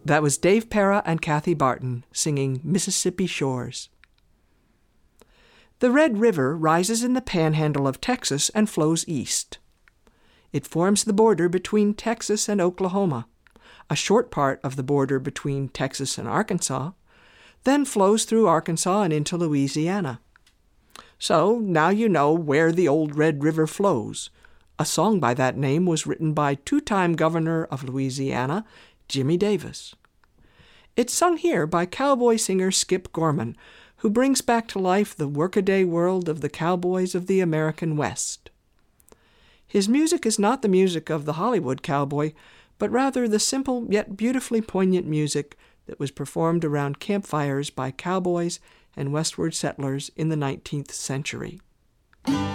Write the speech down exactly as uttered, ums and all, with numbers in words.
That was Dave Para and Kathy Barton singing Mississippi Shores. The Red River rises in the panhandle of Texas and flows east. It forms the border between Texas and Oklahoma, a short part of the border between Texas and Arkansas, then flows through Arkansas and into Louisiana. So now you know where the old Red River flows. A song by that name was written by two-time governor of Louisiana, Jimmy Davis. It's sung here by cowboy singer Skip Gorman, who brings back to life the workaday world of the cowboys of the American West. His music is not the music of the Hollywood cowboy, but rather the simple yet beautifully poignant music that was performed around campfires by cowboys and westward settlers in the nineteenth century.